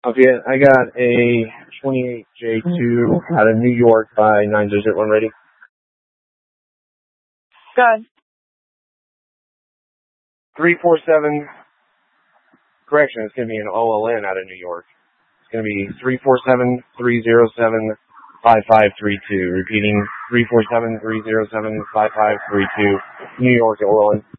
Okay, I got a 28J2 out of New York by 9-digit one ready. Good. 347, correction, it's going to be an OLN out of New York. It's going to be 347-307-5532. Repeating, 347-307-5532, New York OLN.